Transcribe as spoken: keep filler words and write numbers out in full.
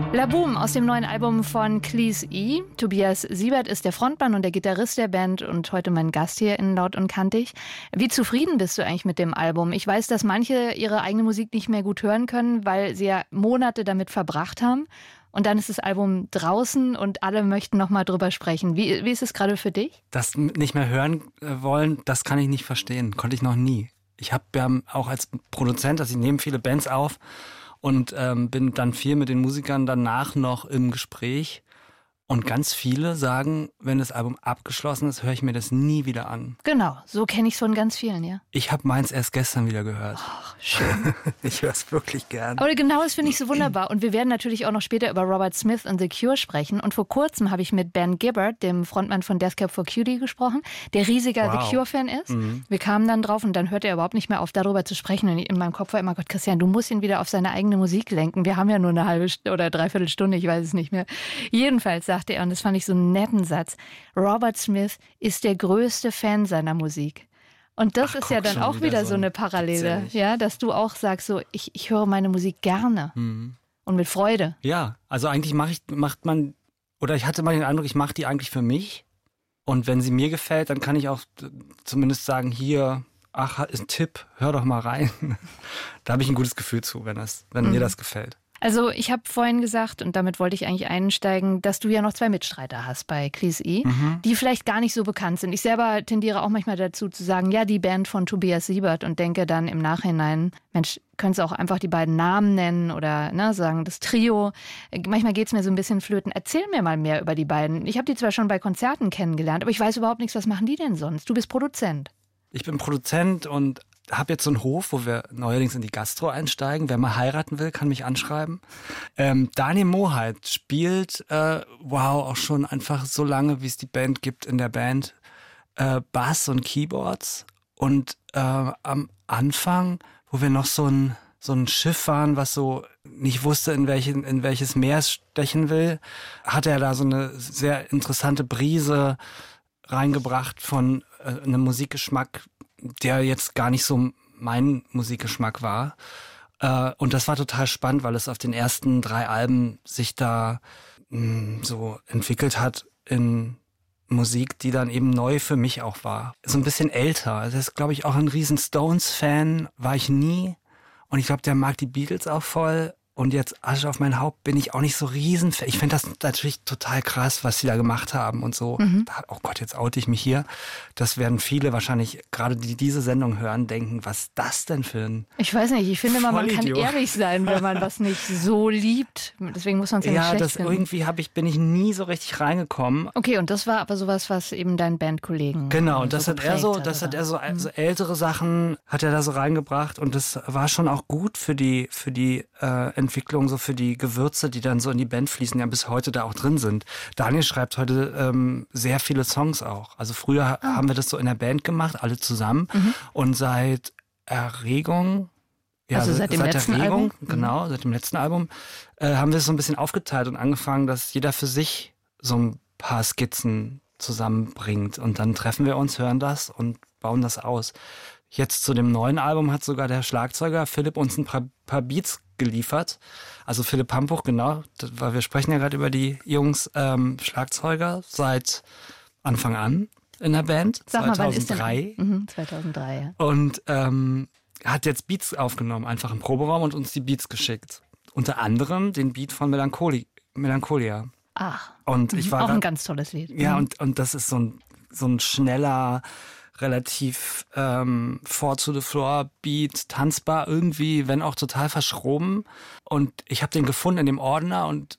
La Boom aus dem neuen Album von Cleese E. Tobias Siebert ist der Frontmann und der Gitarrist der Band und heute mein Gast hier in Laut und Kantig. Wie zufrieden bist du eigentlich mit dem Album? Ich weiß, dass manche ihre eigene Musik nicht mehr gut hören können, weil sie ja Monate damit verbracht haben. Und dann ist das Album draußen und alle möchten noch mal drüber sprechen. Wie, wie ist es gerade für dich? Das nicht mehr hören wollen, das kann ich nicht verstehen. Konnte ich noch nie. Ich habe ja auch als Produzent, also ich nehme viele Bands auf und ähm, bin dann viel mit den Musikern danach noch im Gespräch. Und ganz viele sagen, wenn das Album abgeschlossen ist, höre ich mir das nie wieder an. Genau, so kenne ich es von ganz vielen, ja. Ich habe meins erst gestern wieder gehört. Ach, schön. Ich höre es wirklich gern. Aber genau das finde ich so wunderbar. Und wir werden natürlich auch noch später über Robert Smith und The Cure sprechen. Und vor kurzem habe ich mit Ben Gibbard, dem Frontmann von Death Cab for Cutie, gesprochen, der riesiger wow. The Cure-Fan ist. Mhm. Wir kamen dann drauf und dann hörte er überhaupt nicht mehr auf, darüber zu sprechen. Und in meinem Kopf war immer, Gott, Christian, du musst ihn wieder auf seine eigene Musik lenken. Wir haben ja nur eine halbe oder dreiviertel Stunde, ich weiß es nicht mehr. Jedenfalls sagte er, und das fand ich so einen netten Satz, Robert Smith ist der größte Fan seiner Musik. Und das Ach, ist ja dann auch wieder, wieder so eine Parallele, ja, dass du auch sagst, so ich, ich höre meine Musik gerne mhm. und mit Freude. Ja, also eigentlich mach ich, macht man, oder ich hatte mal den Eindruck, ich mache die eigentlich für mich. Und wenn sie mir gefällt, dann kann ich auch zumindest sagen, hier, ach, ist ein Tipp, hör doch mal rein. Da habe ich ein gutes Gefühl zu, wenn, das, wenn mhm. mir das gefällt. Also ich habe vorhin gesagt, und damit wollte ich eigentlich einsteigen, dass du ja noch zwei Mitstreiter hast bei Cleese E., mhm. die vielleicht gar nicht so bekannt sind. Ich selber tendiere auch manchmal dazu zu sagen, ja, die Band von Tobias Siebert und denke dann im Nachhinein, Mensch, könntest du auch einfach die beiden Namen nennen oder ne, sagen, das Trio. Manchmal geht es mir so ein bisschen flöten. Erzähl mir mal mehr über die beiden. Ich habe die zwar schon bei Konzerten kennengelernt, aber ich weiß überhaupt nichts, was machen die denn sonst? Du bist Produzent. Ich bin Produzent und habe jetzt so einen Hof, wo wir neuerdings in die Gastro einsteigen. Wer mal heiraten will, kann mich anschreiben. Ähm, Daniel Moheit spielt, äh, wow, auch schon einfach so lange, wie es die Band gibt in der Band, äh, Bass und Keyboards. Und äh, am Anfang, wo wir noch so ein, so ein Schiff waren, was so nicht wusste, in, welchen, in welches Meer es stechen will, hat er da so eine sehr interessante Brise reingebracht von äh, einem Musikgeschmack, der jetzt gar nicht so mein Musikgeschmack war. Äh, und das war total spannend, weil es auf den ersten drei Alben sich da mh, so entwickelt hat in Musik, die dann eben neu für mich auch war. So ein bisschen älter. Das ist, glaube ich, auch ein riesen Stones-Fan, war ich nie. Und ich glaube, der mag die Beatles auch voll. Und jetzt Asche auf mein Haupt bin ich auch nicht so riesen. Ich finde das natürlich total krass, was sie da gemacht haben und so. Mhm. Oh Gott, jetzt oute ich mich hier. Das werden viele wahrscheinlich, gerade die diese Sendung hören, denken, was ist das denn für ein Ich weiß nicht, ich finde immer, man kann ehrlich sein, wenn man was nicht so liebt. Deswegen muss man es ja, ja nicht schlecht das finden. Irgendwie hab ich, bin ich nie so richtig reingekommen. Okay, und das war aber sowas, was eben deinen Bandkollegen Genau, und das so hat er so, das hat er so, mhm. so ältere Sachen hat er da so reingebracht und das war schon auch gut für die, für die äh, Entwicklung, so für die Gewürze, die dann so in die Band fließen, ja bis heute da auch drin sind. Daniel schreibt heute ähm, sehr viele Songs auch. Also früher ah. haben wir das so in der Band gemacht, alle zusammen. Mhm. Und seit Erregung, ja, also seit dem seit letzten Erregung, Album? Genau, seit dem letzten Album, äh, haben wir es so ein bisschen aufgeteilt und angefangen, dass jeder für sich so ein paar Skizzen zusammenbringt. Und dann treffen wir uns, hören das und bauen das aus. Jetzt zu dem neuen Album hat sogar der Schlagzeuger Philipp uns ein paar, paar Beats geliefert. Also Philipp Hampuch, genau, weil wir sprechen ja gerade über die Jungs ähm, Schlagzeuger seit Anfang an in der Band. Sag mal, zweitausenddrei. Wann ist denn? Mhm, zweitausenddrei, ja. Und ähm, hat jetzt Beats aufgenommen, einfach im Proberaum und uns die Beats geschickt. Unter anderem den Beat von Melancholi- Melancholia. Ach, und ich war auch grad, ein ganz tolles Lied. Ja, mhm. und, und das ist so ein, so ein schneller, relativ ähm, Four-to-the-Floor-Beat, tanzbar irgendwie, wenn auch total verschroben. Und ich habe den gefunden in dem Ordner und